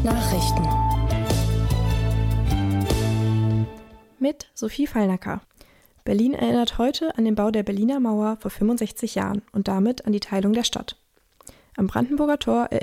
Nachrichten mit Sophie Fallnacker. Berlin erinnert heute an den Bau der Berliner Mauer vor 65 Jahren und damit an die Teilung der Stadt. Am Brandenburger Tor erinnert